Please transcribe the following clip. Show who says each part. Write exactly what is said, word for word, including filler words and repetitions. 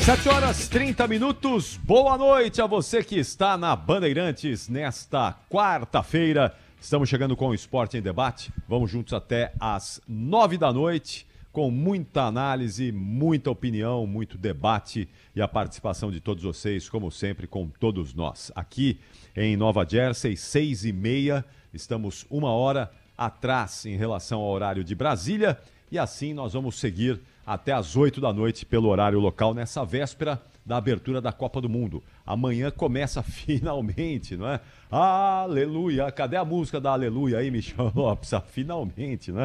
Speaker 1: sete horas e trinta minutos, boa noite a você que está na Bandeirantes nesta quarta-feira. Estamos chegando com o Esporte em Debate, vamos juntos até às nove da noite, com muita análise, muita opinião, muito debate e a participação de todos vocês, como sempre, com todos nós. Aqui em Nova Jersey, seis e meia, estamos uma hora atrás em relação ao horário de Brasília e assim nós vamos seguir até às oito da noite pelo horário local, nessa véspera da abertura da Copa do Mundo. Amanhã começa finalmente, não é? Aleluia! Cadê a música da Aleluia aí, Michel Lopes? Ah, finalmente, né?